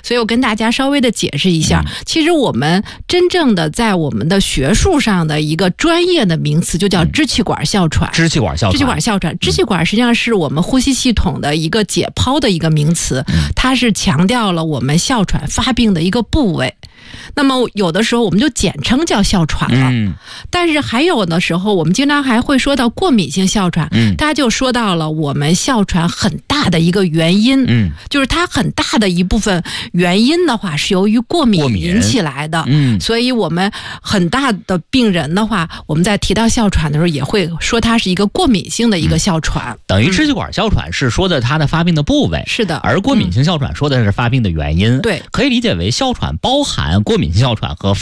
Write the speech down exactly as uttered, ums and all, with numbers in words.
所以我跟大家稍微的解释一下， 嗯、 其实我们真正的在我们的学术上的一个专业的名词就叫支气管哮喘。 嗯、支气管哮喘， 支气管哮喘，支气管实际上是我们呼吸系统的一个解剖的一个名词， 嗯、 它是强调了我们哮喘发病的一个部位。那么有的时候我们就简称叫哮喘了， 嗯、 但是还有的时候我们经常还会说到过敏性哮喘， 嗯、 大家就说到了我们哮喘很大的一个原因， 嗯、 就是它很大的一部分原因的话是由于过敏引起来的， 嗯、 所以我们很大的病人的话，我们在提到哮喘的时候也会说它是一个过敏性的一个哮喘， 嗯、等于支气管哮喘是说的它的发病的部位， 是的， 而过敏性哮喘说的是发病的原因， 对， 可以理解为哮喘包含过敏性哮喘和